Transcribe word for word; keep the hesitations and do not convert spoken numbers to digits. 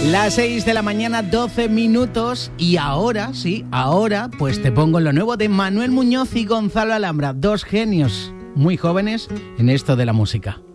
Las seis de la mañana, doce minutos. Y ahora, sí, ahora, pues te pongo lo nuevo de Manuel Muñoz y Gonzalo Alhambra. Dos genios muy jóvenes en esto de la música.